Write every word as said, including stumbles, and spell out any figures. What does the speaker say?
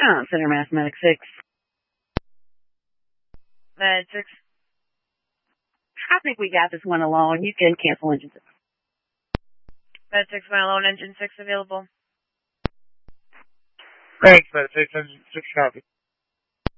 Uh, Center Mass Medic six. Med six. I think we got this one alone. You can cancel engine six. Med six, my alone, engine six available. Thanks, Med six, engine six copy.